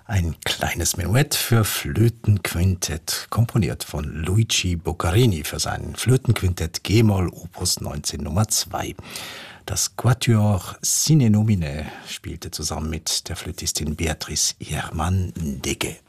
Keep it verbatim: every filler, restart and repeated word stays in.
Ein kleines Menuett für Flötenquintett, komponiert von Luigi Boccherini für sein Flötenquintett G-Moll Opus neunzehn Nummer zwei. Das Quatuor Sine Nomine spielte zusammen mit der Flötistin Beatrice Hermann-Ndigge.